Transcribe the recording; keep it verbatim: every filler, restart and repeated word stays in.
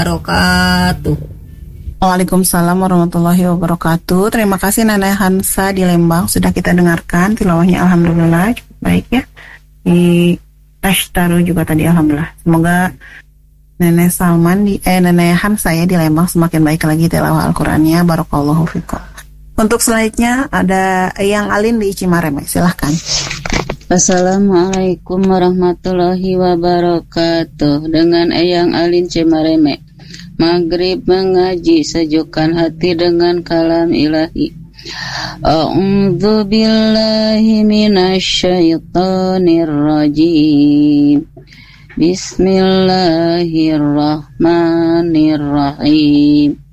wabarakatuh. Waalaikumsalam warahmatullahi wabarakatuh. Terima kasih Nenek Hansa di Lembang sudah kita dengarkan tilawahnya, alhamdulillah cukup baik ya. Di Tashtaru juga tadi alhamdulillah. Semoga Nenek Salman di eh Nenek Hansa ya di Lembang semakin baik lagi tilawah Al-Qur'annya. Barakallahu fikum. Untuk selanjutnya ada Eyang Alin di Cimareme. Silahkan. Assalamualaikum warahmatullahi wabarakatuh. Dengan Eyang Alin Cimareme. Maghrib mengaji, sejukkan hati dengan kalam ilahi. A'udzu billahi minasyaitonir rajim. Bismillahirrahmanirrahim.